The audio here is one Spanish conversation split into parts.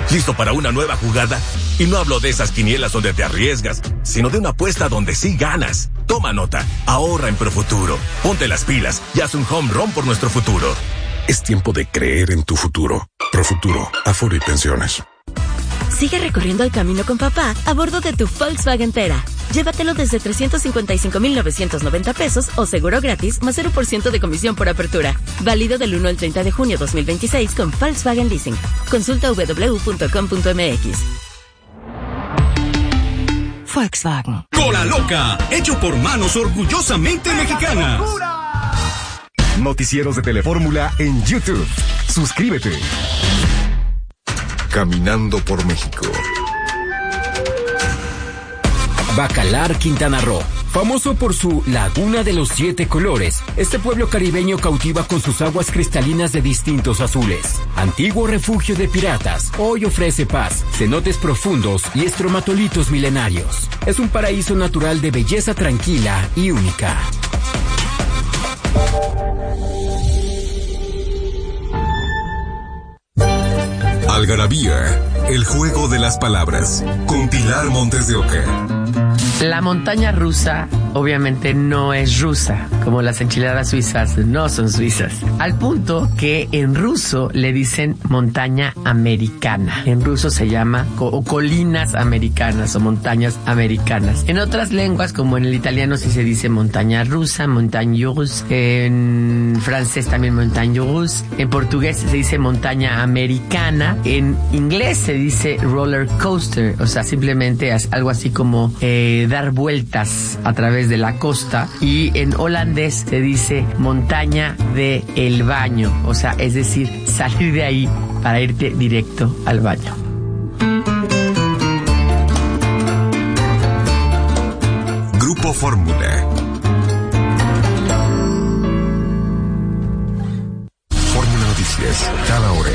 ¿Listo para una nueva jugada? Y no hablo de esas quinielas donde te arriesgas, sino de una apuesta donde sí ganas. Toma nota, ahorra en Profuturo. Ponte las pilas y haz un home run por nuestro futuro. Es tiempo de creer en tu futuro. Profuturo, Afore y Pensiones. Sigue recorriendo el camino con papá a bordo de tu Volkswagen Tera. Llévatelo desde 355,990 pesos o seguro gratis más 0% de comisión por apertura. Válido del 1 al 30 de junio 2026 con Volkswagen Leasing. Consulta www.com.mx. Volkswagen. Cola Loca, hecho por manos orgullosamente mexicanas. Noticieros de Telefórmula en YouTube. Suscríbete. Caminando por México. Bacalar, Quintana Roo. Famoso por su Laguna de los 7 colores, este pueblo caribeño cautiva con sus aguas cristalinas de distintos azules. Antiguo refugio de piratas, hoy ofrece paz, cenotes profundos y estromatolitos milenarios. Es un paraíso natural de belleza tranquila y única. Algarabía, el juego de las palabras, con Pilar Montes de Oca. La montaña rusa obviamente no es rusa, como las enchiladas suizas no son suizas. Al punto que en ruso le dicen montaña americana. En ruso se llama colinas americanas o montañas americanas. En otras lenguas, como en el italiano, sí se dice montaña rusa, montagne russe. En francés también montagne russe. En portugués se dice montaña americana. En inglés se dice roller coaster, o sea, simplemente es algo así como dar vueltas a través de la costa. Y en holandés se dice montaña de el baño, o sea, es decir, salir de ahí para irte directo al baño. Grupo Fórmula. Fórmula Noticias, cada hora.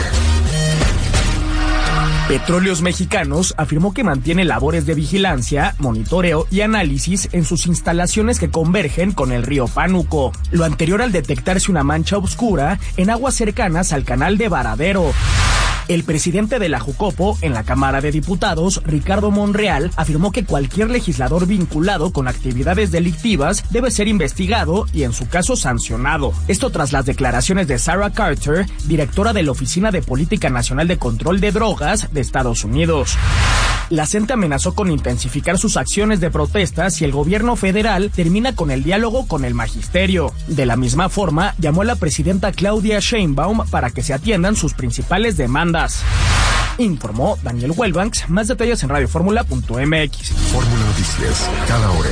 Petróleos Mexicanos afirmó que mantiene labores de vigilancia, monitoreo y análisis en sus instalaciones que convergen con el río Pánuco, lo anterior al detectarse una mancha oscura en aguas cercanas al canal de Varadero. El presidente de la Jucopo en la Cámara de Diputados, Ricardo Monreal, afirmó que cualquier legislador vinculado con actividades delictivas debe ser investigado y en su caso sancionado. Esto tras las declaraciones de Sarah Carter, directora de la Oficina de Política Nacional de Control de Drogas de Estados Unidos. La CENTE amenazó con intensificar sus acciones de protesta si el gobierno federal termina con el diálogo con el magisterio. De la misma forma, llamó a la presidenta Claudia Sheinbaum para que se atiendan sus principales demandas. Informó Daniel Welbanks. Más detalles en radioformula.mx. Fórmula Noticias, cada hora.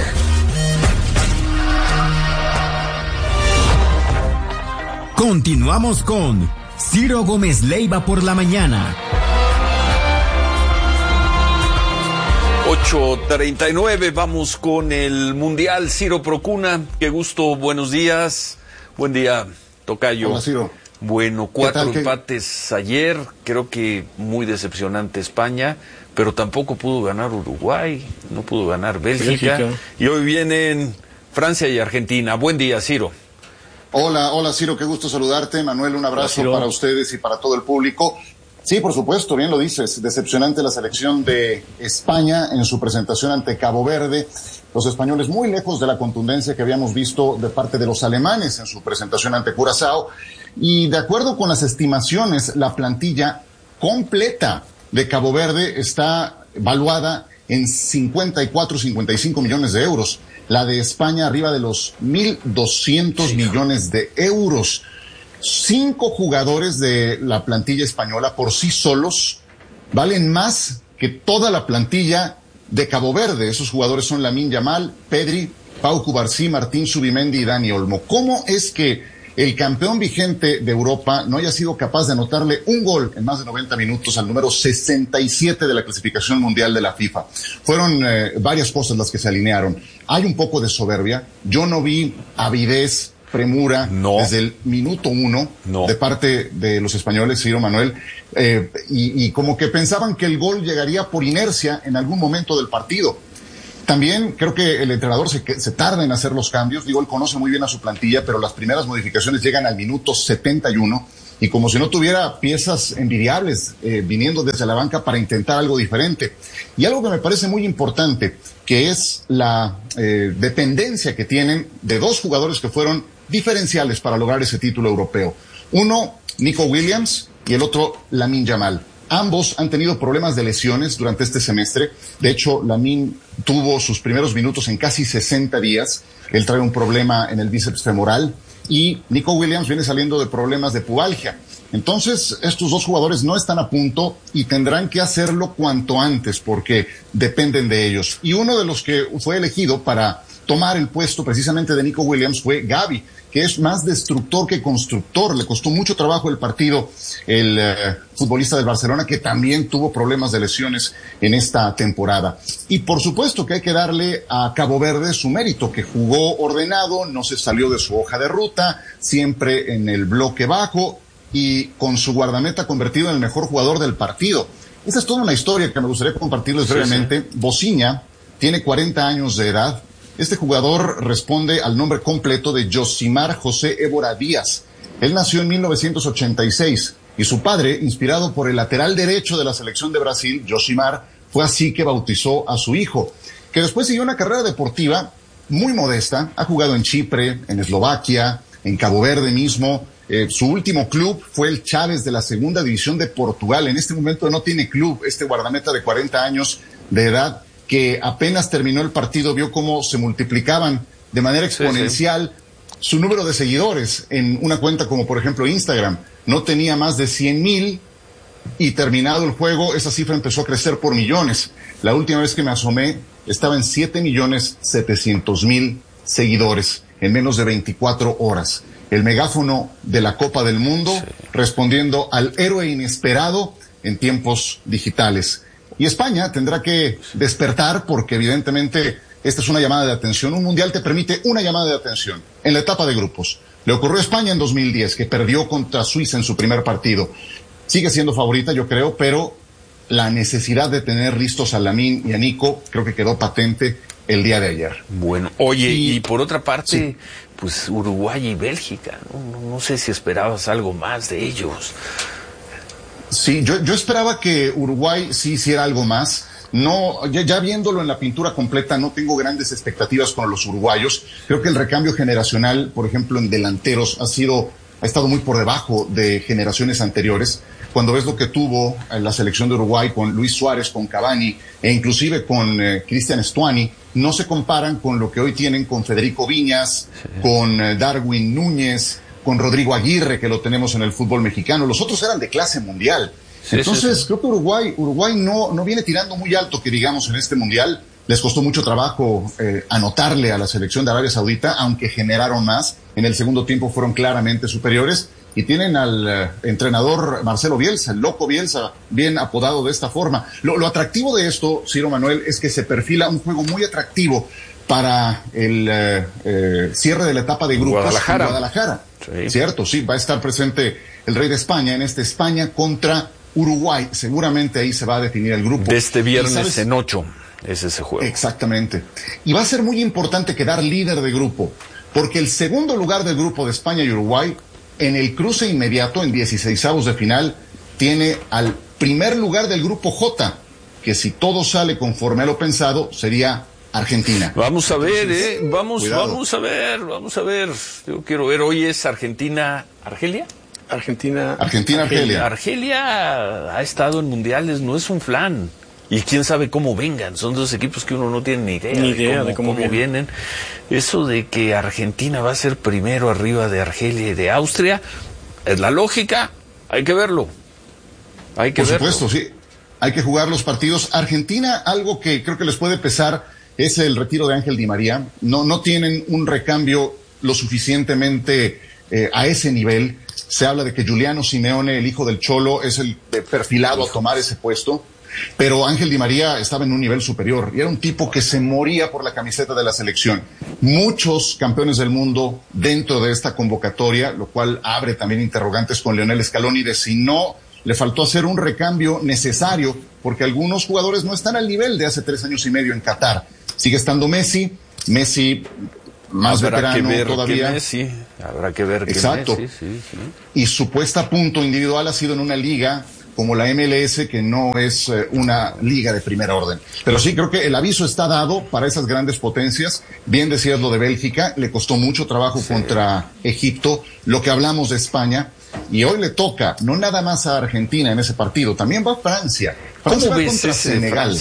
Continuamos con Ciro Gómez Leiva por la mañana. 8:39, vamos con el Mundial. Ciro Procuna, qué gusto, buenos días. Buen día, tocayo. Hola, Ciro. Bueno, 4 empates ayer, creo que muy decepcionante España, pero tampoco pudo ganar Uruguay, no pudo ganar Bélgica. Y hoy vienen Francia y Argentina. Buen día, Ciro. Hola, Ciro, qué gusto saludarte. Manuel, un abrazo para ustedes y para todo el público. Sí, por supuesto, bien lo dices, decepcionante la selección de España en su presentación ante Cabo Verde. Los españoles muy lejos de la contundencia que habíamos visto de parte de los alemanes en su presentación ante Curazao. Y de acuerdo con las estimaciones, la plantilla completa de Cabo Verde está valuada en 55 millones de euros. La de España arriba de los 1.200 millones de euros. 5 jugadores de la plantilla española por sí solos valen más que toda la plantilla de Cabo Verde. Esos jugadores son Lamine Yamal, Pedri, Pau Cubarsí, Martín Zubimendi y Dani Olmo. ¿Cómo es que el campeón vigente de Europa no haya sido capaz de anotarle un gol en más de 90 minutos al número 67 de la clasificación mundial de la FIFA? Fueron varias cosas las que se alinearon. Hay un poco de soberbia. Yo no vi avidez, premura, desde el minuto 1 de parte de los españoles, Ciro, Manuel, y como que pensaban que el gol llegaría por inercia en algún momento del partido. También creo que el entrenador se tarda en hacer los cambios. Digo, él conoce muy bien a su plantilla, pero las primeras modificaciones llegan al minuto 71 y como si no tuviera piezas envidiables viniendo desde la banca para intentar algo diferente. Y algo que me parece muy importante, que es la dependencia que tienen de dos jugadores que fueron diferenciales para lograr ese título europeo. Uno, Nico Williams, y el otro, Lamine Yamal. Ambos han tenido problemas de lesiones durante este semestre. De hecho, Lamine tuvo sus primeros minutos en casi 60 días. Él trae un problema en el bíceps femoral y Nico Williams viene saliendo de problemas de pubalgia. Entonces, estos dos jugadores no están a punto y tendrán que hacerlo cuanto antes porque dependen de ellos. Y uno de los que fue elegido para tomar el puesto precisamente de Nico Williams fue Gavi, que es más destructor que constructor. Le costó mucho trabajo el partido el futbolista del Barcelona, que también tuvo problemas de lesiones en esta temporada. Y por supuesto que hay que darle a Cabo Verde su mérito, que jugó ordenado, no se salió de su hoja de ruta, siempre en el bloque bajo y con su guardameta convertido en el mejor jugador del partido. Esa es toda una historia que me gustaría compartirles brevemente. Sí. Bociña tiene 40 años de edad. Este jugador responde al nombre completo de Josimar José Évora Díaz. Él nació en 1986 y su padre, inspirado por el lateral derecho de la selección de Brasil, Josimar, fue así que bautizó a su hijo, que después siguió una carrera deportiva muy modesta. Ha jugado en Chipre, en Eslovaquia, en Cabo Verde mismo. Su último club fue el Chaves de la Segunda División de Portugal. En este momento no tiene club, este guardameta de 40 años de edad, que apenas terminó el partido, vio cómo se multiplicaban de manera exponencial su número de seguidores en una cuenta como por ejemplo Instagram. No tenía más de 100,000 y terminado el juego esa cifra empezó a crecer por millones. La última vez que me asomé estaba en 7,700,000 seguidores en menos de 24 horas. El megáfono de la Copa del Mundo, respondiendo al héroe inesperado en tiempos digitales. Y España tendrá que despertar porque evidentemente esta es una llamada de atención. Un mundial te permite una llamada de atención en la etapa de grupos. Le ocurrió a España en 2010, que perdió contra Suiza en su primer partido. Sigue siendo favorita, yo creo, pero la necesidad de tener listos a Lamine y a Nico creo que quedó patente el día de ayer. Bueno, oye, y por otra parte, pues Uruguay y Bélgica, no sé si esperabas algo más de ellos. Sí, yo esperaba que Uruguay sí hiciera algo más. No, ya viéndolo en la pintura completa, no tengo grandes expectativas con los uruguayos. Creo que el recambio generacional, por ejemplo, en delanteros, ha estado muy por debajo de generaciones anteriores. Cuando ves lo que tuvo la selección de Uruguay con Luis Suárez, con Cavani e inclusive con Cristian Stuani, no se comparan con lo que hoy tienen con Federico Viñas, con Darwin Núñez, con Rodrigo Aguirre, que lo tenemos en el fútbol mexicano. Los otros eran de clase mundial. Entonces, creo que Uruguay no viene tirando muy alto, que digamos, en este mundial. Les costó mucho trabajo anotarle a la selección de Arabia Saudita, aunque generaron más. En el segundo tiempo fueron claramente superiores. Y tienen al entrenador Marcelo Bielsa, el loco Bielsa, bien apodado de esta forma. Lo atractivo de esto, Ciro Manuel, es que se perfila un juego muy atractivo para el cierre de la etapa de grupos en Guadalajara. Sí. Cierto, sí, va a estar presente el rey de España en España contra Uruguay. Seguramente ahí se va a definir el grupo. De este viernes en 8 es ese juego. Exactamente. Y va a ser muy importante quedar líder de grupo, porque el segundo lugar del grupo de España y Uruguay, en el cruce inmediato, en 16avos de final, tiene al primer lugar del grupo J, que si todo sale conforme a lo pensado, sería Argentina. Vamos a ver, vamos a ver. Yo quiero ver, hoy es Argentina, ¿Argelia? Argentina, Argelia. Argelia ha estado en mundiales, no es un flan. Y quién sabe cómo vengan. Son dos equipos que uno no tiene ni idea de cómo vienen. Eso de que Argentina va a ser primero arriba de Argelia y de Austria, es la lógica. Hay que verlo. Por supuesto, sí. Hay que jugar los partidos. Argentina, algo que creo que les puede pesar es el retiro de Ángel Di María. No tienen un recambio lo suficientemente a ese nivel. Se habla de que Giuliano Simeone, el hijo del Cholo, es el perfilado a tomar ese puesto. Pero Ángel Di María estaba en un nivel superior y era un tipo que se moría por la camiseta de la selección. Muchos campeones del mundo dentro de esta convocatoria, lo cual abre también interrogantes con Lionel Scaloni de si no le faltó hacer un recambio necesario, porque algunos jugadores no están al nivel de hace 3 años y medio en Qatar. Sigue estando Messi más veterano todavía. Habrá que ver que Exacto. Messi, sí. Y su puesta a punto individual ha sido en una liga como la MLS, que no es una liga de primer orden. Pero sí, creo que el aviso está dado para esas grandes potencias. Bien decías lo de Bélgica, le costó mucho trabajo contra Egipto, lo que hablamos de España, y hoy le toca no nada más a Argentina en ese partido, también va a Francia. ¿Cómo va ves contra Senegal.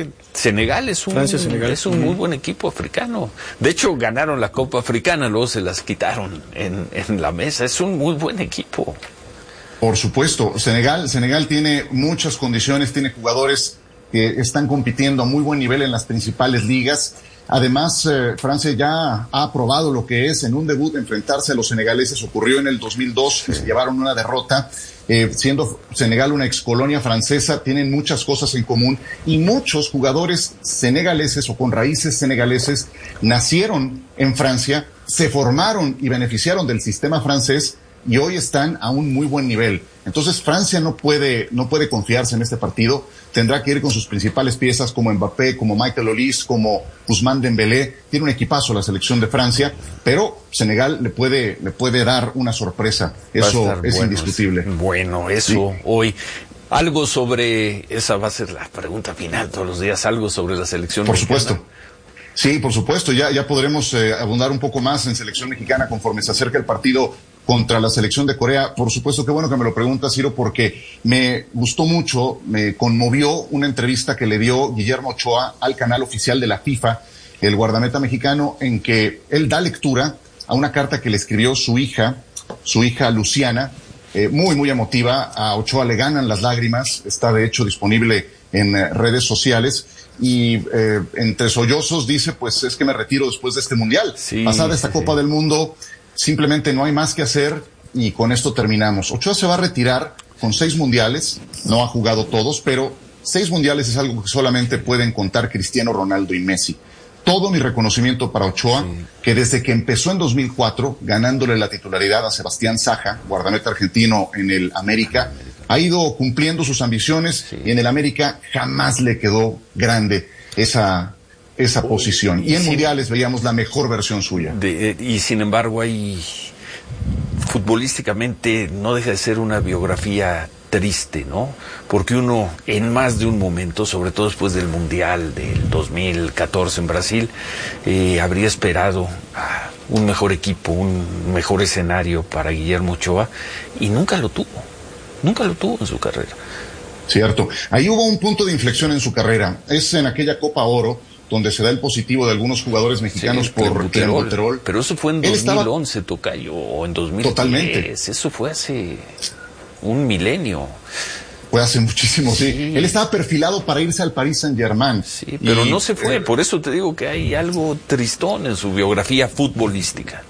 Senegal es un muy buen equipo africano. De hecho, ganaron la Copa Africana, luego se las quitaron en la mesa. Es un muy buen equipo. Por supuesto, Senegal tiene muchas condiciones, tiene jugadores que están compitiendo a muy buen nivel en las principales ligas. Además, Francia ya ha probado lo que es en un debut enfrentarse a los senegaleses. Ocurrió en el 2002, que se llevaron una derrota. Siendo Senegal una excolonia francesa, tienen muchas cosas en común y muchos jugadores senegaleses o con raíces senegaleses nacieron en Francia, se formaron y beneficiaron del sistema francés y hoy están a un muy buen nivel. Entonces Francia no puede confiarse en este partido, tendrá que ir con sus principales piezas como Mbappé, como Michael Olise, como Ousmane Dembélé. Tiene un equipazo la selección de Francia, pero Senegal le puede dar una sorpresa. Eso es indiscutible. Bueno, eso sí. Hoy. Algo sobre, esa va a ser la pregunta final todos los días, algo sobre la selección Por mexicana. Supuesto. Sí, por supuesto, ya podremos abundar un poco más en selección mexicana conforme se acerca el partido contra la selección de Corea. Por supuesto, qué bueno que me lo preguntas, Ciro, porque me gustó mucho, me conmovió una entrevista que le dio Guillermo Ochoa al canal oficial de la FIFA, el guardameta mexicano, en que él da lectura a una carta que le escribió su hija Luciana, muy, muy emotiva. A Ochoa le ganan las lágrimas, está de hecho disponible en redes sociales. Y entre sollozos dice, pues es que me retiro después de este mundial. Pasada esta Copa del Mundo, simplemente no hay más que hacer y con esto terminamos. Ochoa se va a retirar con 6 mundiales, no ha jugado todos, pero 6 mundiales es algo que solamente pueden contar Cristiano Ronaldo y Messi. Todo mi reconocimiento para Ochoa, que desde que empezó en 2004, ganándole la titularidad a Sebastián Saja, guardameta argentino en el América, ha ido cumpliendo sus ambiciones y en el América jamás le quedó grande esa posición. Y en mundiales veíamos la mejor versión suya. Y sin embargo, futbolísticamente no deja de ser una biografía triste, ¿no? Porque uno, en más de un momento, sobre todo después del Mundial del 2014 en Brasil, habría esperado un mejor equipo, un mejor escenario para Guillermo Ochoa, y nunca lo tuvo en su carrera. Cierto. Ahí hubo un punto de inflexión en su carrera. Es en aquella Copa Oro donde se da el positivo de algunos jugadores mexicanos por clenbuterol. Pero eso fue en 2011, Tocayo, o en 2010. Totalmente. Eso fue hace un milenio. Fue hace muchísimo, sí. Él estaba perfilado para irse al Paris Saint-Germain. Sí, pero no se fue. Por eso te digo que hay algo tristón en su biografía futbolística.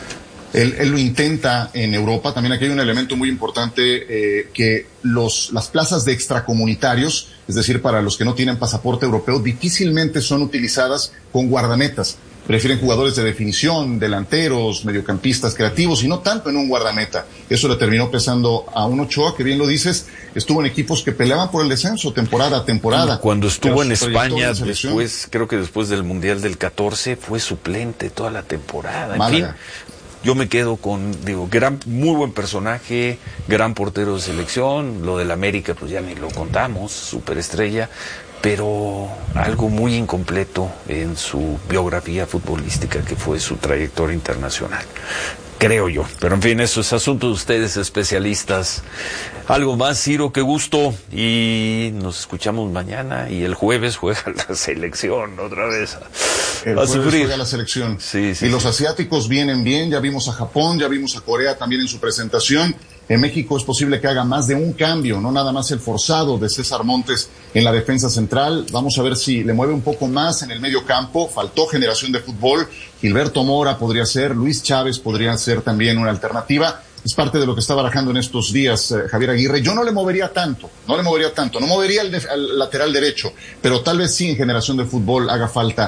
Él lo intenta en Europa. También aquí hay un elemento muy importante, que las plazas de extracomunitarios, es decir, para los que no tienen pasaporte europeo, difícilmente son utilizadas con guardametas. Prefieren jugadores de definición, delanteros, mediocampistas creativos, y no tanto en un guardameta. Eso le terminó pesando a un Ochoa, que bien lo dices, estuvo en equipos que peleaban por el descenso temporada a temporada. Cuando estuvo en España, creo que después del Mundial del 14, fue suplente toda la temporada. En fin, yo me quedo con, muy buen personaje, gran portero de selección. Lo del América, pues ya ni lo contamos, superestrella, pero algo muy incompleto en su biografía futbolística, que fue su trayectoria internacional, creo yo. Pero en fin, eso es asunto de ustedes, especialistas. Algo más, Ciro, qué gusto, y nos escuchamos mañana, y el jueves juega la selección otra vez. El jueves juega la selección. Y los asiáticos vienen bien, ya vimos a Japón, ya vimos a Corea también en su presentación. En México es posible que haga más de un cambio, no nada más el forzado de César Montes en la defensa central. Vamos a ver si le mueve un poco más en el medio campo. Faltó generación de fútbol. Gilberto Mora podría ser, Luis Chávez podría ser también una alternativa. Es parte de lo que está barajando en estos días Javier Aguirre. Yo no le movería tanto, no movería al lateral derecho, pero tal vez sí en generación de fútbol haga falta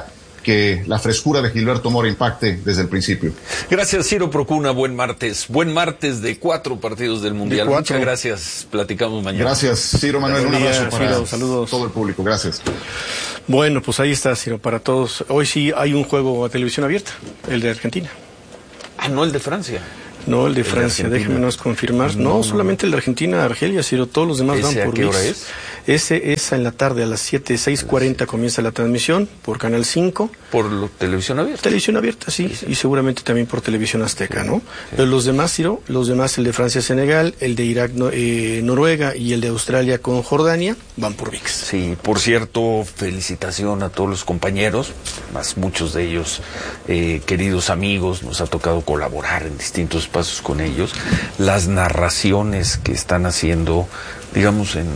que la frescura de Gilberto Mora impacte desde el principio. Gracias, Ciro Procuna. Buen martes de 4 partidos del Mundial. Muchas gracias. Platicamos mañana. Gracias, Ciro Manuel. Un abrazo para Ciro, saludos. todo el público. Gracias. Bueno, pues ahí está, Ciro, para todos. Hoy sí hay un juego a televisión abierta, el de Argentina. Ah, no el de Francia. No, el de Francia, déjenmenos confirmar. No, solamente el de Argentina, Argelia, Ciro, todos los demás van por ¿Qué hora es? Ese es en la tarde, a las 6:40 comienza la transmisión por Canal 5. ¿Por televisión abierta? Televisión abierta, sí, y seguramente también por Televisión Azteca, ¿no? Sí. Pero los demás, Ciro, el de Francia-Senegal, el de Irak-Noruega y el de Australia con Jordania, van por ViX. Sí, por cierto, felicitación a todos los compañeros, más muchos de ellos queridos amigos, nos ha tocado colaborar en distintos espacios con ellos. Las narraciones que están haciendo, digamos, en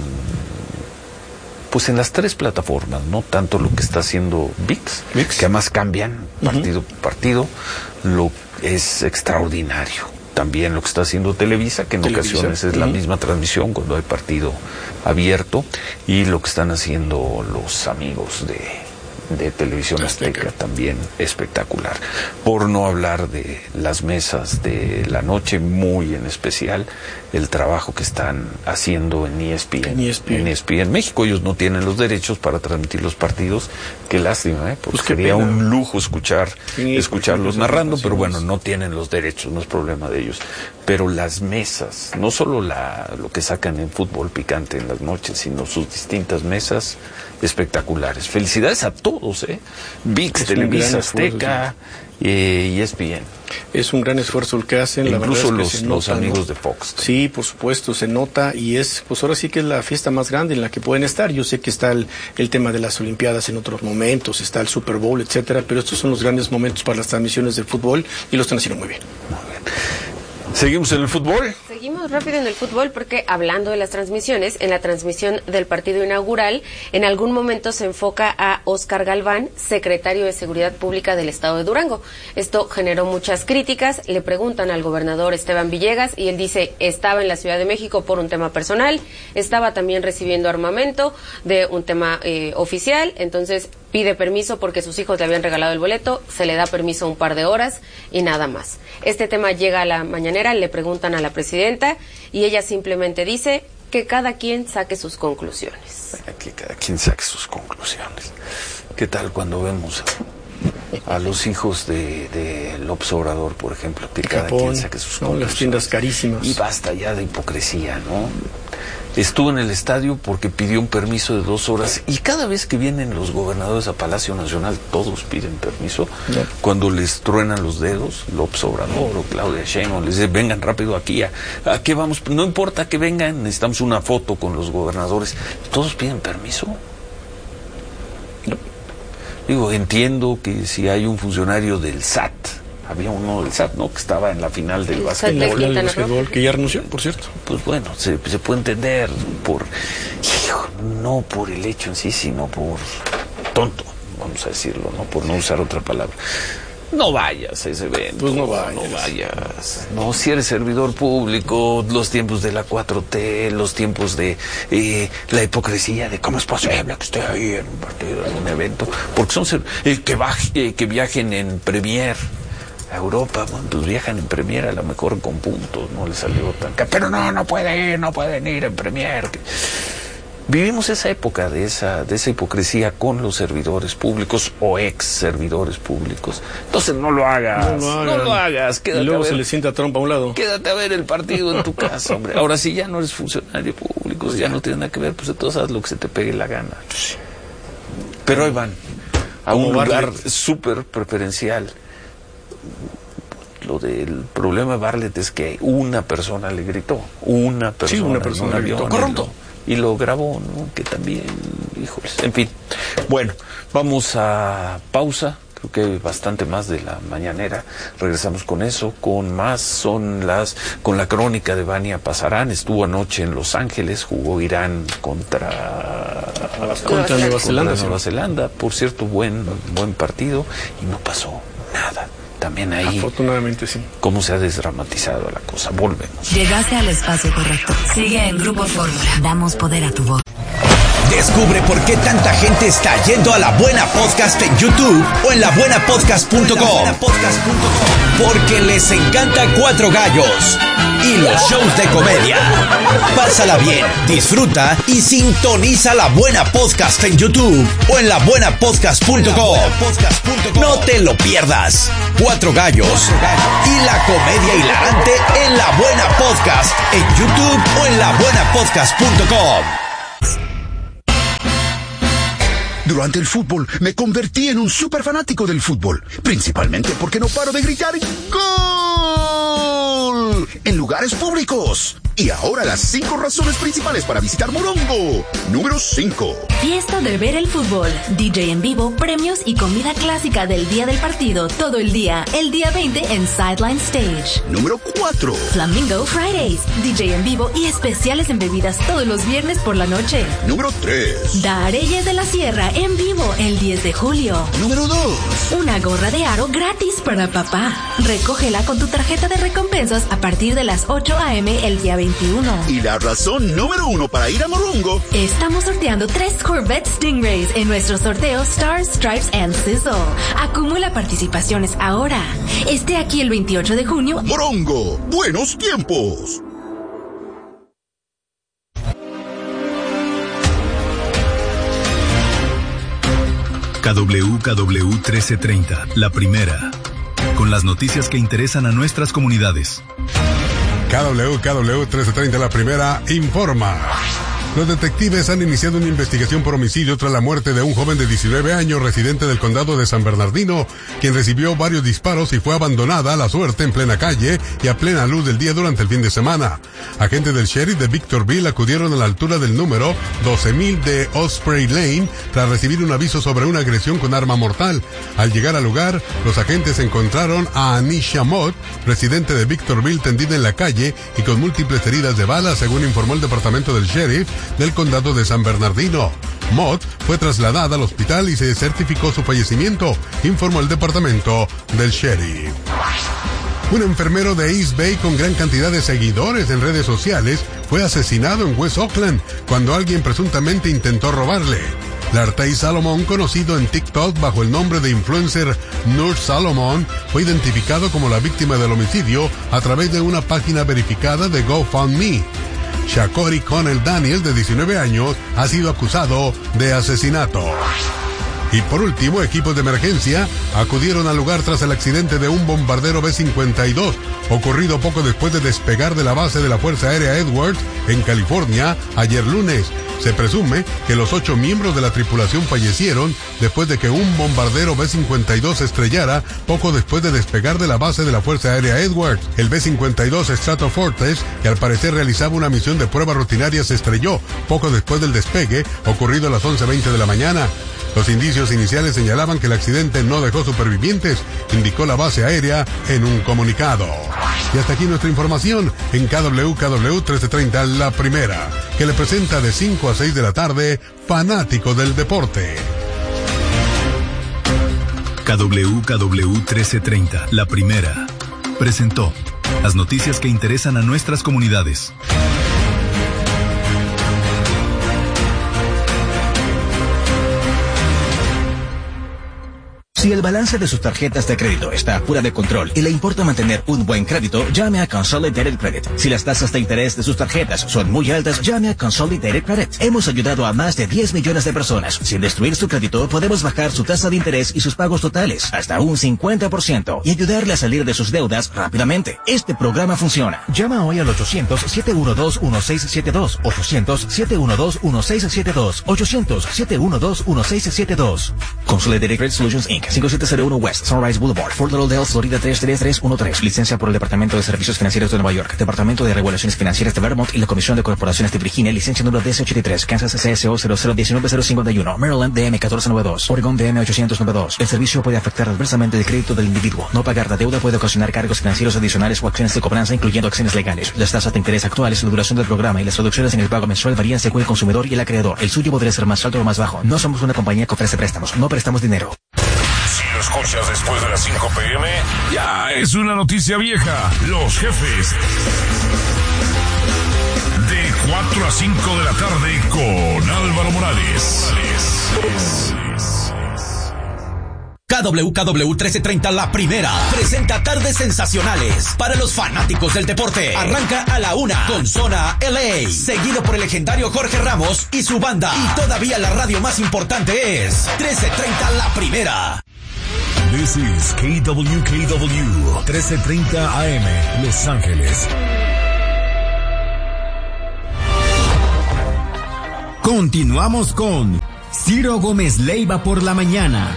las 3 plataformas, ¿no? Tanto lo que está haciendo ViX, que además cambian partido por partido, lo es extraordinario. También lo que está haciendo Televisa, que en ocasiones es la misma transmisión cuando hay partido abierto, y lo que están haciendo los amigos de Televisión Azteca, también espectacular. Por no hablar de las mesas de la noche, muy en especial el trabajo que están haciendo en ESPN México. Ellos no tienen los derechos para transmitir los partidos. Qué lástima, porque sería un lujo escucharlos narrando, pero bueno, no tienen los derechos, no es problema de ellos. Pero las mesas, no solo lo que sacan en Fútbol Picante en las noches, sino sus distintas mesas espectaculares. Felicidades a todos, ViX, Televisa, Azteca y ESPN. Es un gran esfuerzo el que hacen. Incluso la verdad es que los amigos de Fox. Sí, por supuesto, se nota, y pues ahora sí que es la fiesta más grande en la que pueden estar. Yo sé que está el tema de las Olimpiadas en otros momentos, está el Super Bowl, etcétera, pero estos son los grandes momentos para las transmisiones del fútbol y lo están haciendo muy bien. Muy bien. ¿Seguimos en el fútbol? Seguimos rápido en el fútbol porque, hablando de las transmisiones, en la transmisión del partido inaugural, en algún momento se enfoca a Óscar Galván, secretario de Seguridad Pública del Estado de Durango. Esto generó muchas críticas. Le preguntan al gobernador Esteban Villegas y él dice, estaba en la Ciudad de México por un tema personal, estaba también recibiendo armamento de un tema oficial, entonces pide permiso porque sus hijos le habían regalado el boleto, se le da permiso un par de horas y nada más. Este tema llega a la mañanera, le preguntan a la presidenta y ella simplemente dice que cada quien saque sus conclusiones. Que cada quien saque sus conclusiones. ¿Qué tal cuando vemos a los hijos de López Obrador, por ejemplo, que cada quien saque sus conclusiones? Las tiendas carísimas. Y basta ya de hipocresía, ¿no? Estuvo en el estadio porque pidió un permiso de 2 horas, y cada vez que vienen los gobernadores a Palacio Nacional, todos piden permiso. Cuando les truenan los dedos, López Obrador o Claudia Sheinbaum les dice, vengan rápido aquí, ¿a qué vamos? No importa que vengan, necesitamos una foto con los gobernadores. Todos piden permiso. Digo, entiendo que si hay un funcionario del SAT, había uno del SAT, ¿no?, que estaba en la final del básquetbol, que ya renunció, por cierto. Pues bueno, se puede entender no por el hecho en sí, sino por tonto, vamos a decirlo, ¿no?, por no usar otra palabra. No vayas a ese evento. Pues no vayas. No, si eres servidor público, los tiempos de la 4T, los tiempos de la hipocresía de cómo es posible que esté ahí en un partido, en un evento, porque son que viajen en Premier a Europa, bueno, pues viajan en Premier a lo mejor con puntos, no les salió tan caro, pero no pueden ir en Premier. Vivimos esa época de esa hipocresía con los servidores públicos o ex servidores públicos. Entonces no lo hagas. Quédate, y luego se le sienta Trump a un lado. Quédate a ver el partido en tu casa, hombre. Ahora, si ya no eres funcionario público, ya no tiene nada que ver, pues entonces haz lo que se te pegue la gana. Pero ahí van a un lugar súper preferencial. Lo del problema de Bartlett es que una persona le gritó, una persona en un avión, corrupto, y lo grabó, ¿no? Que también, híjoles, en fin. Bueno, vamos a pausa, creo que bastante más de la mañanera. Regresamos con eso, con más, con la crónica de Vania Pasarán. Estuvo anoche en Los Ángeles, jugó Irán contra Nueva Zelanda. Por cierto, buen partido, y no pasó nada. También ahí, afortunadamente sí, cómo se ha desdramatizado la cosa. Volvemos. Llegaste al espacio correcto. Sigue en Grupo Fórmula. Damos poder a tu voz. Descubre por qué tanta gente está yendo a La Buena Podcast en YouTube o en labuenapodcast.com. Porque les encanta Cuatro Gallos y los shows de comedia. Pásala bien, disfruta y sintoniza La Buena Podcast en YouTube o en labuenapodcast.com. No te lo pierdas. Cuatro Gallos y la comedia hilarante en La Buena Podcast en YouTube o en labuenapodcast.com. Durante el fútbol me convertí en un súper fanático del fútbol, principalmente porque no paro de gritar ¡Gol! En lugares públicos. Y ahora las 5 razones principales para visitar Morongo. Número 5. Fiesta de ver el fútbol, DJ en vivo, premios y comida clásica del día del partido todo el día. El día 20 en Sideline Stage. Número 4. Flamingo Fridays, DJ en vivo y especiales en bebidas todos los viernes por la noche. Número 3. Dareyes de la Sierra en vivo el 10 de julio. Número 2. Una gorra de aro gratis para papá. Recógela con tu tarjeta de recompensas a partir de las 8 a.m. el día 21. Y la razón número 1 para ir a Morongo. Estamos sorteando 3 Corvette Stingrays en nuestro sorteo Stars, Stripes and Sizzle. Acumula participaciones ahora. Esté aquí el 28 de junio. Morongo, buenos tiempos. KWKW 1330, la primera. Con las noticias que interesan a nuestras comunidades. KWKW 1330, la primera, informa. Los detectives han iniciado una investigación por homicidio tras la muerte de un joven de 19 años residente del condado de San Bernardino, quien recibió varios disparos y fue abandonada a la suerte en plena calle y a plena luz del día durante el fin de semana. Agentes del sheriff de Victorville acudieron a la altura del número 12,000 de Osprey Lane tras recibir un aviso sobre una agresión con arma mortal. Al llegar al lugar, los agentes encontraron a Anisha Mott, residente de Victorville, tendida en la calle y con múltiples heridas de bala, según informó el departamento del sheriff del condado de San Bernardino. Mott fue trasladada al hospital y se certificó su fallecimiento, informó el departamento del sheriff. Un enfermero de East Bay con gran cantidad de seguidores en redes sociales fue asesinado en West Oakland cuando alguien presuntamente intentó robarle. Lartey Salomon, conocido en TikTok bajo el nombre de influencer Nur Salomon, fue identificado como la víctima del homicidio a través de una página verificada de GoFundMe. Shakory Connell Daniel, de 19 años, ha sido acusado de asesinato. Y por último, equipos de emergencia acudieron al lugar tras el accidente de un bombardero B-52, ocurrido poco después de despegar de la base de la Fuerza Aérea Edwards, en California, ayer lunes. Se presume que los 8 miembros de la tripulación fallecieron después de que un bombardero B-52 se estrellara poco después de despegar de la base de la Fuerza Aérea Edwards. El B-52 Stratofortress, que al parecer realizaba una misión de prueba rutinaria, se estrelló poco después del despegue, ocurrido a las 11:20 de la mañana. Los indicios iniciales señalaban que el accidente no dejó supervivientes, indicó la base aérea en un comunicado. Y hasta aquí nuestra información en KWKW 1330, la primera, que le presenta de 5 a 6 de la tarde, Fanático del Deporte. KWKW 1330, la primera, presentó las noticias que interesan a nuestras comunidades. Si el balance de sus tarjetas de crédito está fuera de control y le importa mantener un buen crédito, llame a Consolidated Credit. Si las tasas de interés de sus tarjetas son muy altas, llame a Consolidated Credit. Hemos ayudado a más de 10 millones de personas. Sin destruir su crédito, podemos bajar su tasa de interés y sus pagos totales hasta un 50% y ayudarle a salir de sus deudas rápidamente. Este programa funciona. Llama hoy al 800-712-1672. 800-712-1672. 800-712-1672. Consolidated Credit Solutions Inc. 5701 West Sunrise Boulevard, Fort Lauderdale, Florida 33313. Licencia por el Departamento de Servicios Financieros de Nueva York, Departamento de Regulaciones Financieras de Vermont y la Comisión de Corporaciones de Virginia. Licencia número DC83, Kansas CSO 0019051, Maryland DM 1492, Oregon DM 892. El servicio puede afectar adversamente el crédito del individuo. No pagar la deuda puede ocasionar cargos financieros adicionales o acciones de cobranza, incluyendo acciones legales. Las tasas de interés actuales, la duración del programa y las reducciones en el pago mensual varían según el consumidor y el acreedor. El suyo podría ser más alto o más bajo. No somos una compañía que ofrece préstamos. No prestamos dinero. Si lo escuchas después de las 5 p.m., ya es una noticia vieja. Los jefes de 4 a 5 de la tarde con Álvaro Morales. KWKW 1330 La Primera presenta tardes sensacionales para los fanáticos del deporte. Arranca a la 1 con Zona LA, seguido por el legendario Jorge Ramos y su banda. Y todavía la radio más importante es 1330 La Primera. This is KWKW 1330 AM Los Ángeles. Continuamos con Ciro Gómez Leiva por la mañana.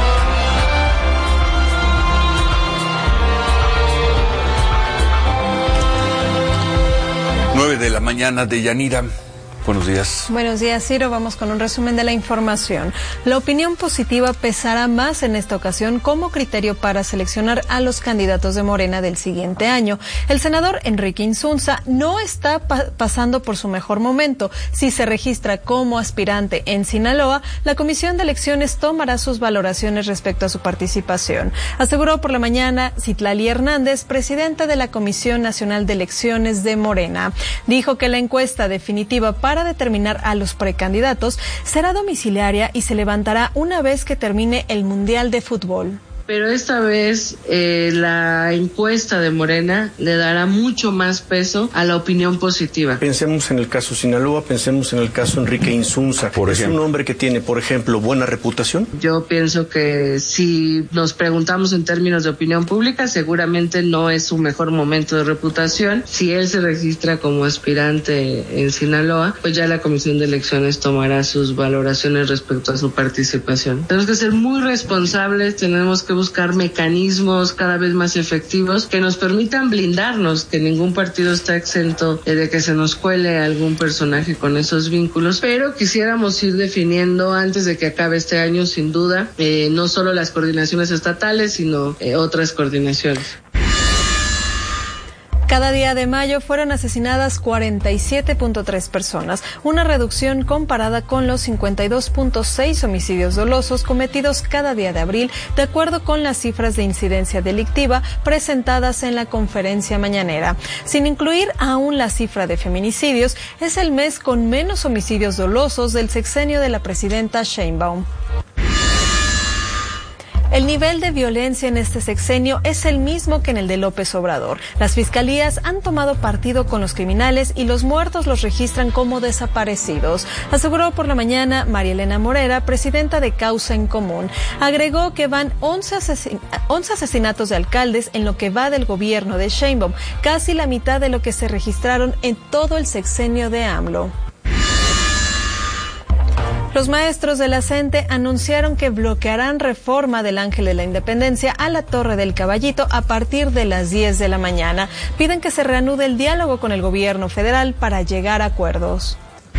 9 de la mañana de Yanira. Buenos días. Buenos días, Ciro. Vamos con un resumen de la información. La opinión positiva pesará más en esta ocasión como criterio para seleccionar a los candidatos de Morena del siguiente año. El senador Enrique Insunza no está pasando por su mejor momento. Si se registra como aspirante en Sinaloa, la Comisión de Elecciones tomará sus valoraciones respecto a su participación. Aseguró por la mañana Citlali Hernández, presidenta de la Comisión Nacional de Elecciones de Morena. Dijo que la encuesta definitiva para determinar a los precandidatos será domiciliaria y se levantará una vez que termine el Mundial de Fútbol. Pero esta vez la encuesta de Morena le dará mucho más peso a la opinión positiva. Pensemos en el caso Sinaloa, pensemos en el caso Enrique Insunza. Es un hombre que tiene, por ejemplo, buena reputación. Yo pienso que si nos preguntamos en términos de opinión pública, seguramente no es su mejor momento de reputación. Si él se registra como aspirante en Sinaloa, pues ya la Comisión de Elecciones tomará sus valoraciones respecto a su participación. Tenemos que ser muy responsables, tenemos que buscar mecanismos cada vez más efectivos que nos permitan blindarnos, que ningún partido está exento de que se nos cuele algún personaje con esos vínculos, pero quisiéramos ir definiendo antes de que acabe este año, sin duda, no solo las coordinaciones estatales, sino otras coordinaciones. Cada día de mayo fueron asesinadas 47.3 personas, una reducción comparada con los 52.6 homicidios dolosos cometidos cada día de abril, de acuerdo con las cifras de incidencia delictiva presentadas en la conferencia mañanera. Sin incluir aún la cifra de feminicidios, es el mes con menos homicidios dolosos del sexenio de la presidenta Sheinbaum. El nivel de violencia en este sexenio es el mismo que en el de López Obrador. Las fiscalías han tomado partido con los criminales y los muertos los registran como desaparecidos, aseguró por la mañana María Elena Morera, presidenta de Causa en Común. Agregó que van 11 asesinatos de alcaldes en lo que va del gobierno de Sheinbaum, casi la mitad de lo que se registraron en todo el sexenio de AMLO. Los maestros de la CENTE anunciaron que bloquearán reforma del Ángel de la Independencia a la Torre del Caballito a partir de las 10 de la mañana. Piden que se reanude el diálogo con el gobierno federal para llegar a acuerdos.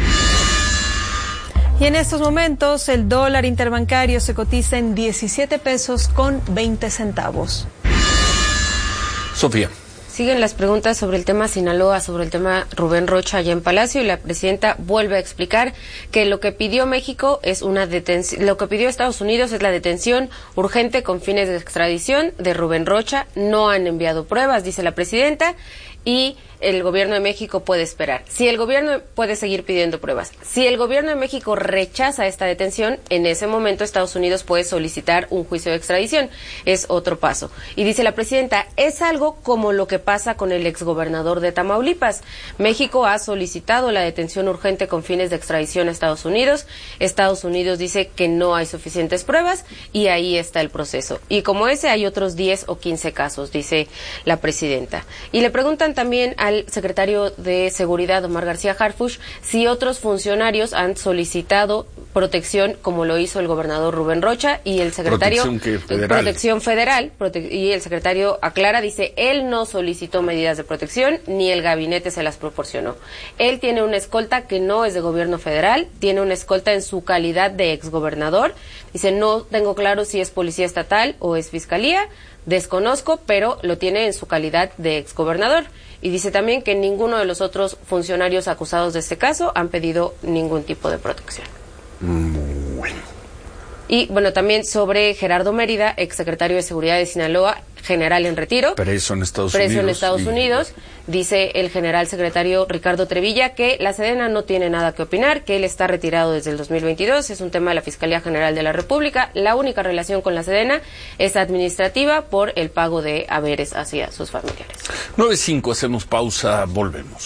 Y en estos momentos el dólar interbancario se cotiza en 17 pesos con 20 centavos. Sofía. Siguen las preguntas sobre el tema Sinaloa, sobre el tema Rubén Rocha allá en Palacio, y la presidenta vuelve a explicar que lo que pidió México es una detención, lo que pidió Estados Unidos es la detención urgente con fines de extradición de Rubén Rocha. No han enviado pruebas, dice la presidenta, y el gobierno de México puede esperar. Si el gobierno puede seguir pidiendo pruebas. Si el gobierno de México rechaza esta detención, en ese momento Estados Unidos puede solicitar un juicio de extradición. Es otro paso. Y dice la presidenta, es algo como lo que pasa con el exgobernador de Tamaulipas. México ha solicitado la detención urgente con fines de extradición a Estados Unidos. Estados Unidos dice que no hay suficientes pruebas y ahí está el proceso. Y como ese hay otros 10 o 15 casos, dice la presidenta. Y le preguntan también al secretario de Seguridad, Omar García Harfuch, si otros funcionarios han solicitado protección como lo hizo el gobernador Rubén Rocha, y el secretario protección federal, y el secretario aclara, dice, él no solicitó medidas de protección ni el gabinete se las proporcionó. Él tiene una escolta que no es de gobierno federal, tiene una escolta en su calidad de exgobernador. Dice, no tengo claro si es policía estatal o es fiscalía, desconozco, pero lo tiene en su calidad de exgobernador. Y dice también que ninguno de los otros funcionarios acusados de este caso han pedido ningún tipo de protección. Bueno. Y bueno, también sobre Gerardo Mérida, exsecretario de Seguridad de Sinaloa, general en retiro. Preso en Estados Unidos. Dice el general secretario Ricardo Trevilla que la Sedena no tiene nada que opinar, que él está retirado desde el 2022, es un tema de la Fiscalía General de la República. La única relación con la Sedena es administrativa por el pago de haberes hacia sus familiares. 9:05, hacemos pausa, volvemos.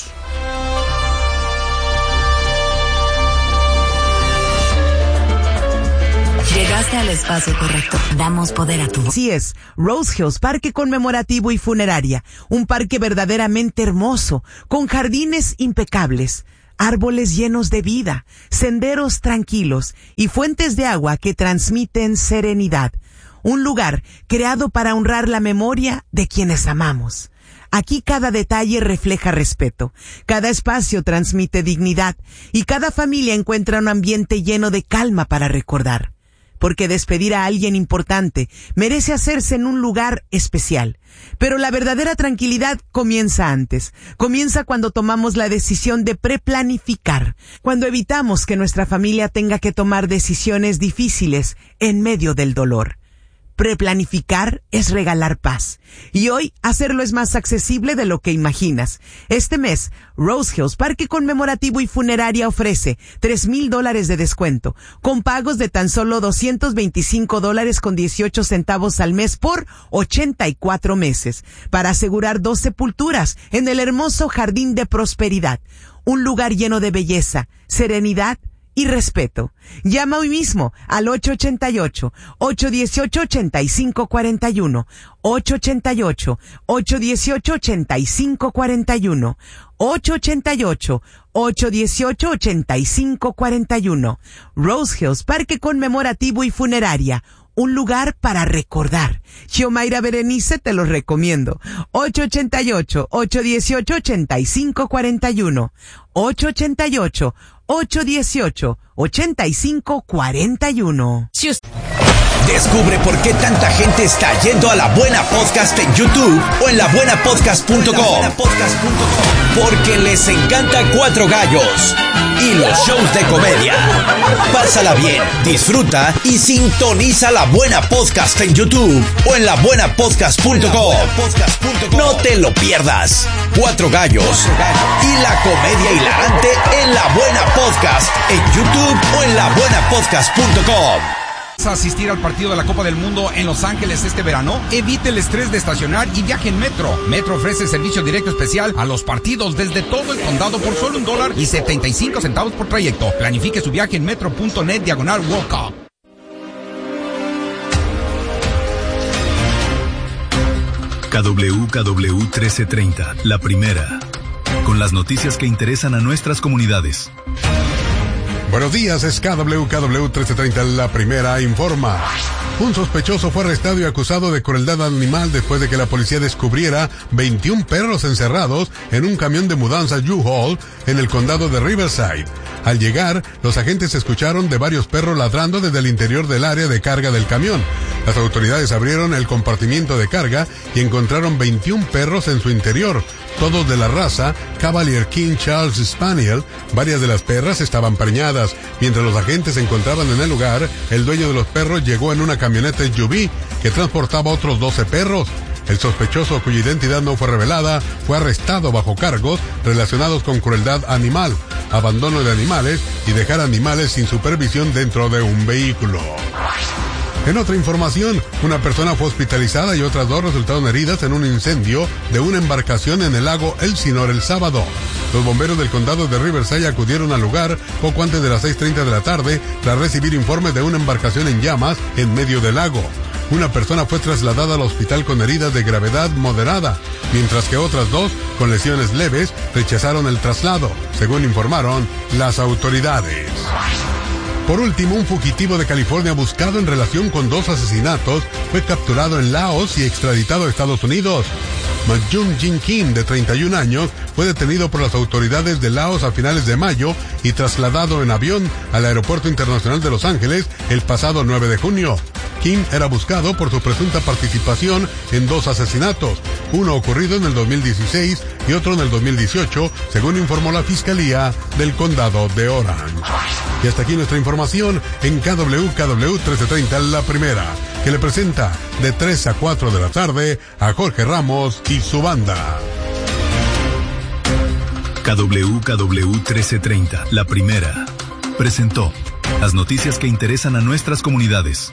Llegaste al espacio correcto. Damos poder a tu voz. Así es, Rose Hills, parque conmemorativo y funeraria. Un parque verdaderamente hermoso, con jardines impecables, árboles llenos de vida, senderos tranquilos y fuentes de agua que transmiten serenidad. Un lugar creado para honrar la memoria de quienes amamos. Aquí cada detalle refleja respeto, cada espacio transmite dignidad y cada familia encuentra un ambiente lleno de calma para recordar. Porque despedir a alguien importante merece hacerse en un lugar especial. Pero la verdadera tranquilidad comienza antes. Comienza cuando tomamos la decisión de preplanificar, cuando evitamos que nuestra familia tenga que tomar decisiones difíciles en medio del dolor. Preplanificar es regalar paz. Y hoy hacerlo es más accesible de lo que imaginas. Este mes, Rose Hills, Parque Conmemorativo y Funeraria ofrece $3,000 de descuento, con pagos de tan solo $225.18 al mes por 84 meses, para asegurar 2 sepulturas en el hermoso Jardín de Prosperidad. Un lugar lleno de belleza, serenidad y respeto. Llama hoy mismo al 888-818-8541, 888-818-8541, 888-818-8541. Rose Hills, Parque Conmemorativo y Funeraria. Un lugar para recordar. Xiomaira Berenice, te lo recomiendo. 888-818-8541. 888-818-8541. Descubre por qué tanta gente está yendo a La Buena Podcast en YouTube o en labuenapodcast.com. Porque les encanta Cuatro Gallos y los shows de comedia. Pásala bien, disfruta y sintoniza La Buena Podcast en YouTube o en labuenapodcast.com. No te lo pierdas. Cuatro Gallos y la comedia hilarante en La Buena Podcast en YouTube o en labuenapodcast.com. ¿Vas a asistir al partido de la Copa del Mundo en Los Ángeles este verano? Evite el estrés de estacionar y viaje en Metro. Metro ofrece servicio directo especial a los partidos desde todo el condado por solo $1.75 por trayecto. Planifique su viaje en metro.net/World Cup. KWKW 1330, la primera. Con las noticias que interesan a nuestras comunidades. Buenos días, es KWKW 1330, la primera informa. Un sospechoso fue arrestado y acusado de crueldad animal después de que la policía descubriera 21 perros encerrados en un camión de mudanza U-Haul en el condado de Riverside. Al llegar, los agentes escucharon de varios perros ladrando desde el interior del área de carga del camión. Las autoridades abrieron el compartimiento de carga y encontraron 21 perros en su interior, todos de la raza Cavalier King Charles Spaniel. Varias de las perras estaban preñadas. Mientras los agentes se encontraban en el lugar, el dueño de los perros llegó en una camioneta SUV que transportaba otros 12 perros. El sospechoso, cuya identidad no fue revelada, fue arrestado bajo cargos relacionados con crueldad animal, abandono de animales y dejar animales sin supervisión dentro de un vehículo. En otra información, una persona fue hospitalizada y otras 2 resultaron heridas en un incendio de una embarcación en el lago Elsinore el sábado. Los bomberos del condado de Riverside acudieron al lugar poco antes de las 6:30 de la tarde tras recibir informes de una embarcación en llamas en medio del lago. Una persona fue trasladada al hospital con heridas de gravedad moderada, mientras que otras 2, con lesiones leves, rechazaron el traslado, según informaron las autoridades. Por último, un fugitivo de California buscado en relación con 2 asesinatos fue capturado en Laos y extraditado a Estados Unidos. Majung Jin Kim, de 31 años, fue detenido por las autoridades de Laos a finales de mayo y trasladado en avión al Aeropuerto Internacional de Los Ángeles el pasado 9 de junio. Kim era buscado por su presunta participación en 2 asesinatos, uno ocurrido en el 2016 y otro en el 2018, según informó la Fiscalía del Condado de Orange. Y hasta aquí nuestra información en KW 1330 La Primera, que le presenta de 3 a 4 de la tarde a Jorge Ramos y su banda. KW 1330 La Primera presentó las noticias que interesan a nuestras comunidades.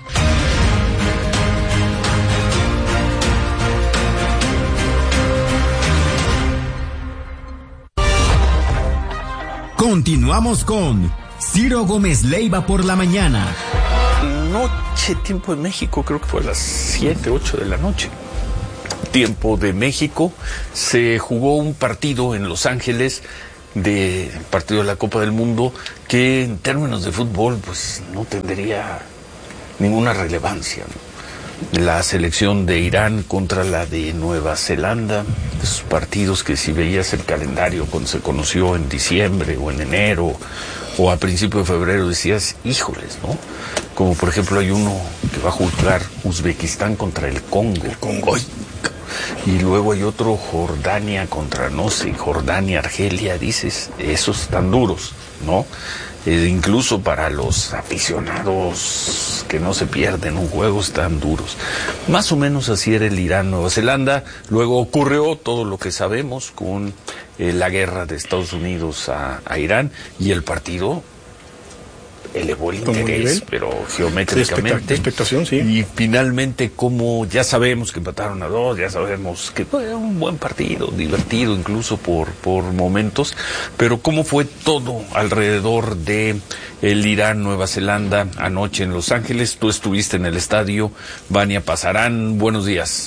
Continuamos con Ciro Gómez Leiva por la mañana. Noche, tiempo de México, creo que fue a las 7, 8 de la noche. Tiempo de México, se jugó un partido en Los Ángeles, partido de la Copa del Mundo, que en términos de fútbol pues no tendría ninguna relevancia, ¿no? La selección de Irán contra la de Nueva Zelanda, esos partidos que si veías el calendario cuando se conoció en diciembre o en enero o a principio de febrero decías, híjoles, ¿no? Como por ejemplo hay uno que va a jugar Uzbekistán contra el Congo. ¡Ay! Y luego hay otro Jordania contra, no sé, Jordania, Argelia, dices, esos están duros, ¿no? Incluso para los aficionados que no se pierden un juego están duros. Más o menos así era el Irán-Nueva Zelanda. Luego ocurrió todo lo que sabemos con la guerra de Estados Unidos a Irán, y el partido elevó el interés, pero geométricamente. Expectación, sí. Y finalmente, como ya sabemos que empataron a 2, ya sabemos que fue un buen partido, divertido incluso por momentos, pero cómo fue todo alrededor de el Irán-Nueva Zelanda anoche en Los Ángeles. Tú estuviste en el estadio, Vania Pasarán, buenos días.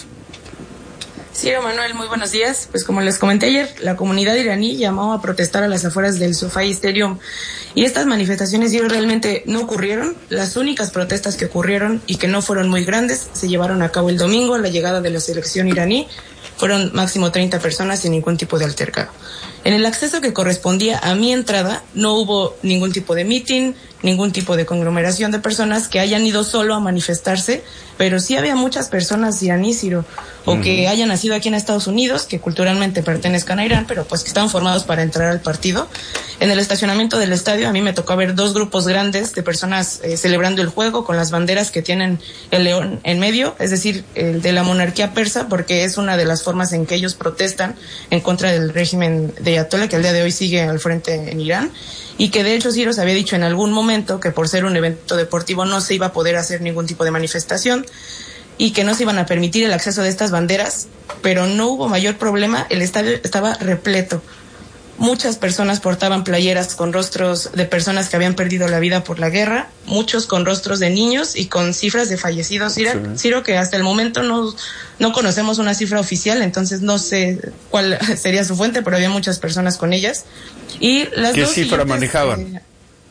Ciro, Manuel, muy buenos días. Pues como les comenté ayer, la comunidad iraní llamó a protestar a las afueras del SoFi Stadium, y estas manifestaciones realmente no ocurrieron. Las únicas protestas que ocurrieron y que no fueron muy grandes se llevaron a cabo el domingo a la llegada de la selección iraní. Fueron máximo 30 personas sin ningún tipo de altercado. En el acceso que correspondía a mi entrada no hubo ningún tipo de meeting, ningún tipo de conglomeración de personas que hayan ido solo a manifestarse, pero sí había muchas personas iraníes, Ciro, o que hayan nacido aquí en Estados Unidos, que culturalmente pertenezcan a Irán, pero pues que estaban formados para entrar al partido. En el estacionamiento del estadio a mí me tocó ver 2 grupos grandes de personas celebrando el juego con las banderas que tienen el león en medio, es decir, el de la monarquía persa, porque es una de las formas en que ellos protestan en contra del régimen de Ayatollah, que al día de hoy sigue al frente en Irán, y que de hecho Ciro se había dicho en algún momento que por ser un evento deportivo no se iba a poder hacer ningún tipo de manifestación y que no se iban a permitir el acceso de estas banderas, pero no hubo mayor problema. El estadio estaba repleto. Muchas personas portaban playeras con rostros de personas que habían perdido la vida por la guerra, muchos con rostros de niños y con cifras de fallecidos. Ciro, que hasta el momento no conocemos una cifra oficial, entonces no sé cuál sería su fuente, pero había muchas personas con ellas. Y las ¿Qué dos cifra manejaban?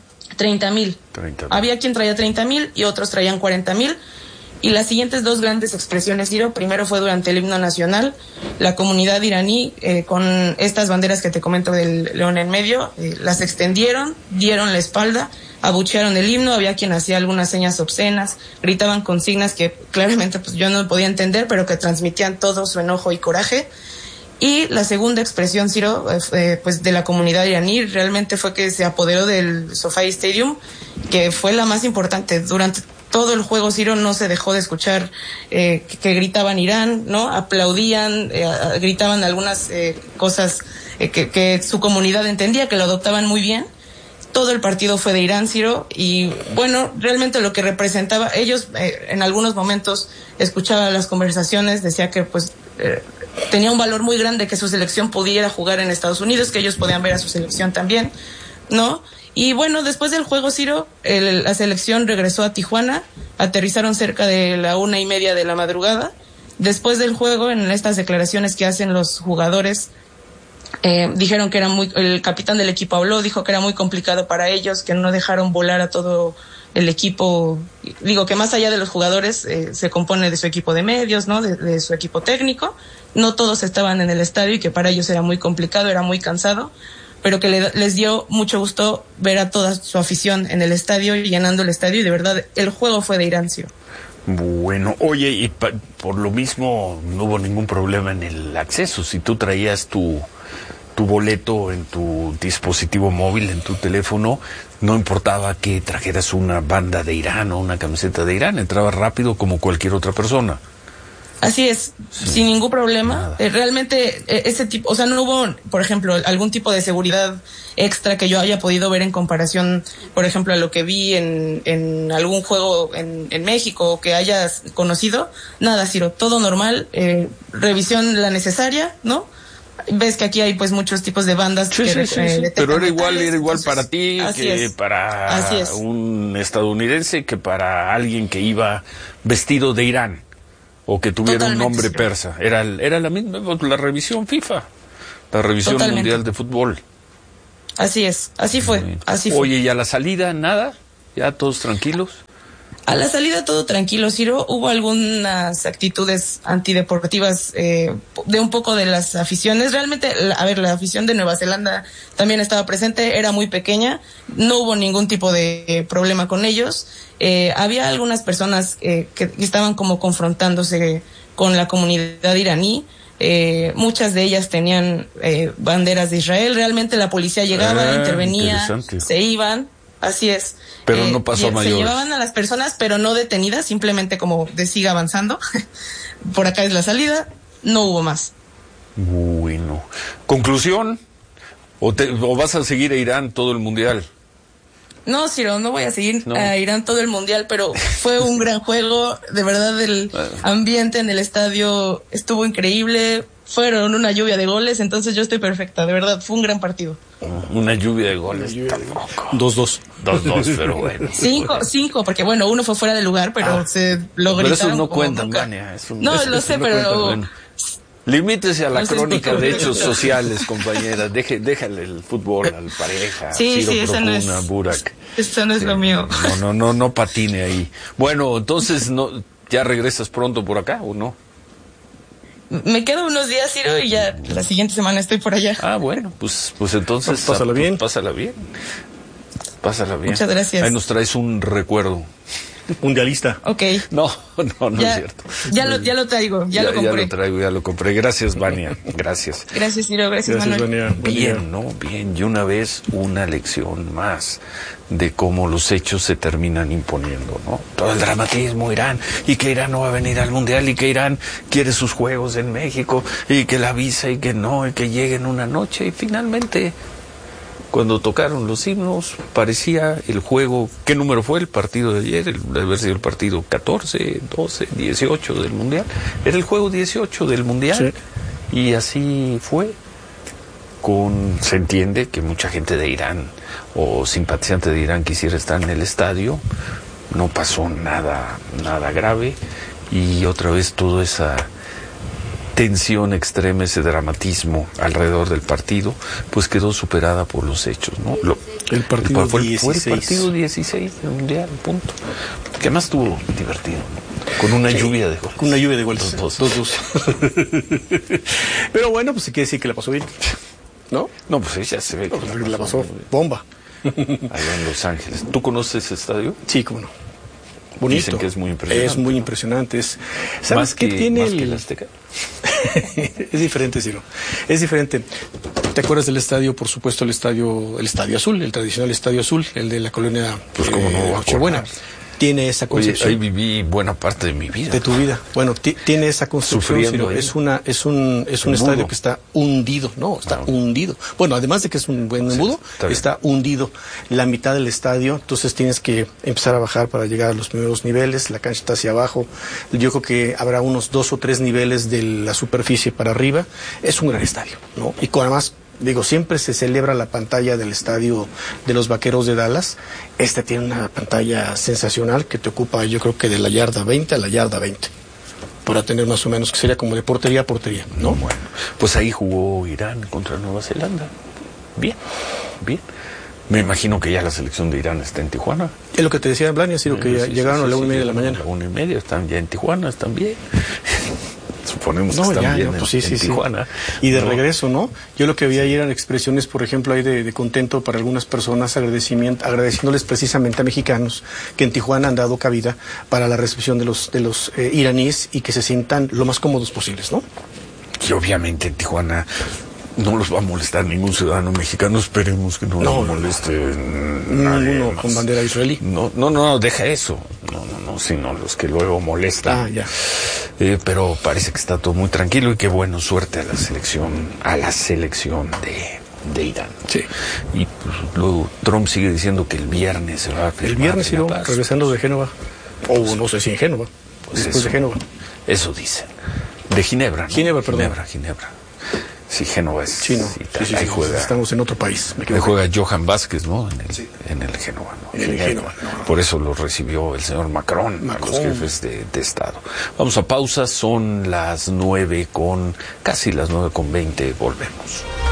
30,000. Había quien traía 30,000 y otros traían 40,000. Y las siguientes 2 grandes expresiones, Ciro, primero fue durante el himno nacional, la comunidad iraní con estas banderas que te comento del león en medio, las extendieron, dieron la espalda, abuchearon el himno, había quien hacía algunas señas obscenas, gritaban consignas que claramente pues yo no podía entender, pero que transmitían todo su enojo y coraje. Y la segunda expresión, Ciro, pues de la comunidad iraní realmente fue que se apoderó del SoFi Stadium, que fue la más importante. Durante todo el juego, Ciro, no se dejó de escuchar que gritaban Irán, ¿no? Aplaudían, gritaban algunas cosas que su comunidad entendía, que lo adoptaban muy bien. Todo el partido fue de Irán, Ciro, y bueno, realmente lo que representaba, ellos en algunos momentos escuchaba las conversaciones, decía que pues tenía un valor muy grande que su selección pudiera jugar en Estados Unidos, que ellos podían ver a su selección también, ¿no? Y bueno, después del juego, Ciro, la selección regresó a Tijuana, aterrizaron cerca de la 1:30 de la madrugada. Después del juego, en estas declaraciones que hacen los jugadores, dijeron que el capitán del equipo habló, dijo que era muy complicado para ellos, que no dejaron volar a todo el equipo. Digo que más allá de los jugadores, se compone de su equipo de medios, ¿no? De su equipo técnico. No todos estaban en el estadio y que para ellos era muy complicado, era muy cansado, pero que les dio mucho gusto ver a toda su afición en el estadio, llenando el estadio, y de verdad el juego fue de Irán, Ciro. Bueno, oye, y por lo mismo no hubo ningún problema en el acceso. Si tú traías tu tu boleto en tu dispositivo móvil, en tu teléfono, no importaba que trajeras una banda de Irán o una camiseta de Irán, entraba rápido como cualquier otra persona. Así es, sin ningún problema. Realmente ese tipo, o sea, no hubo, por ejemplo, algún tipo de seguridad extra que yo haya podido ver en comparación, por ejemplo, a lo que vi en algún juego en México o que hayas conocido. Nada, Ciro, todo normal, revisión la necesaria, ¿no? Ves que aquí hay pues muchos tipos de bandas. Sí, pero era igual para ti que para un estadounidense, que para alguien que iba vestido de Irán. O que tuviera un nombre persa. Era la misma, la revisión FIFA, la revisión mundial de fútbol. Así es, así fue. Oye, ¿y a la salida nada? ¿Ya todos tranquilos? A la salida todo tranquilo, Ciro. Hubo algunas actitudes antideportivas de un poco de las aficiones. Realmente, a ver, la afición de Nueva Zelanda también estaba presente, era muy pequeña, no hubo ningún tipo de problema con ellos. Había algunas personas que estaban como confrontándose con la comunidad iraní. Muchas de ellas tenían banderas de Israel. Realmente la policía llegaba, intervenía, se iban. Así es. Pero no pasó a mayores. Se llevaban a las personas, pero no detenidas, simplemente como de siga avanzando. Por acá es la salida, no hubo más. Bueno. ¿Conclusión? ¿O vas a seguir a Irán todo el mundial? No, Ciro, no voy a seguir a Irán todo el mundial, pero fue un gran juego. De verdad, el ambiente en el estadio estuvo increíble. Fueron una lluvia de goles, entonces yo estoy perfecta. De verdad, fue un gran partido. Una lluvia de goles, tampoco. 2-2. 2-2, pero bueno. 5, porque bueno, uno fue fuera de lugar, pero se lo gritaron. Pero eso no cuentan, Vania. No, lo sé, pero... Bueno. Limítese a la crónica de hechos sociales, compañera. Déjale el fútbol al pareja. Sí, Ciro eso no es... Burak. Eso no es lo mío. No patine ahí. Bueno, entonces, ¿ya regresas pronto por acá o no? Me quedo unos días, Ciro, y ya la siguiente semana estoy por allá. Ah, bueno, pues entonces... Pásala bien. Pásala bien. Muchas gracias. Ahí nos traes un recuerdo. Mundialista. Ok. No es cierto. Ya lo traigo, ya lo compré. Ya lo compré. Gracias, Vania. Gracias. Gracias, Ciro. Gracias, Manuel. Vania. Bien. Y una vez, una lección más de cómo los hechos se terminan imponiendo, ¿no? Todo el dramatismo, Irán, y que Irán no va a venir al Mundial, y que Irán quiere sus juegos en México, y que la visa, y que no, y que lleguen una noche, y finalmente... Cuando tocaron los himnos, parecía el juego... ¿Qué número fue el partido de ayer? Debe haber sido el partido 14, 12, 18 del Mundial. Era el juego 18 del Mundial. Sí. Y así fue. Se entiende que mucha gente de Irán o simpatizante de Irán quisiera estar en el estadio. No pasó nada grave. Y otra vez toda esa... tensión extrema, ese dramatismo alrededor del partido, pues quedó superada por los hechos, ¿no? El partido fue el partido 16 del Mundial, punto. Que además estuvo divertido, ¿no? Con una lluvia de goles. Con una lluvia de goles. 2-2. Pero bueno, pues se quiere decir que la pasó bien, ¿no? No, pues ya se ve que la pasó bomba. Allá en Los Ángeles. ¿Tú conoces ese estadio? Sí, cómo no. Bonito. Dicen que es muy impresionante. Es muy impresionante. ¿Sabes qué tiene más que el Azteca? Es diferente, Ciro. Es diferente. ¿Te acuerdas del estadio? Por supuesto, el estadio azul, el tradicional estadio azul, el de la colonia Nochebuena. Tiene esa construcción. Oye, ahí viví buena parte de mi vida. De tu vida. Bueno, tiene esa construcción, Ciro. Es un estadio que está hundido. No, está hundido. Bueno, además de que es un buen embudo, está hundido la mitad del estadio. Entonces tienes que empezar a bajar para llegar a los primeros niveles. La cancha está hacia abajo. Yo creo que habrá unos 2 o 3 niveles de la superficie para arriba. Es un gran estadio, ¿no? Y además... siempre se celebra la pantalla del estadio de los Vaqueros de Dallas. Tiene una pantalla sensacional que te ocupa, yo creo que de la yarda 20 a la yarda 20. Para tener más o menos, que sería como de portería a portería, ¿no? Bueno, pues ahí jugó Irán contra Nueva Zelanda. Bien. Me imagino que ya la selección de Irán está en Tijuana. Es lo que te decía Blania, Ciro, que ya llegaron a la 1:30 de la mañana. A la 1:30, están ya en Tijuana, están bien. Suponemos que están bien en Tijuana. Y de regreso, ¿no? Yo lo que vi ayer eran expresiones, por ejemplo, ahí de contento para algunas personas, agradeciéndoles precisamente a mexicanos que en Tijuana han dado cabida para la recepción de los iraníes y que se sientan lo más cómodos posibles, ¿no? Y obviamente en Tijuana no los va a molestar ningún ciudadano mexicano, esperemos que no los moleste ninguno con bandera israelí. No, deja eso. No, sino los que luego molestan. Pero parece que está todo muy tranquilo y qué bueno, suerte a la selección de Irán. Sí. Y pues, luego Trump sigue diciendo que el viernes se va a firmar. El viernes regresando de Génova. O no sé si en Génova. Pues después de Génova. Eso dicen. De Ginebra, ¿no? Ginebra. Sí, Génova es. Sí, no. Ahí juega. Estamos en otro país. Ahí juega Johan Vázquez, ¿no? En el Génova, ¿no? En el Génova. Por eso lo recibió el señor Macron. A los jefes de Estado. Vamos a pausa, son casi las 9:20, volvemos.